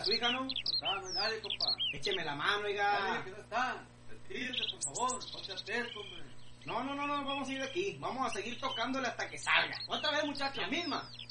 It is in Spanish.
su hija, ¿no? No está, no hay nadie, compa. Écheme la mano, oiga. Nadie, que no está. Retírese, por favor. Ponte atento, hombre. No, vamos a ir de aquí. Vamos a seguir tocándole hasta que salga. Otra vez, muchacho. La misma.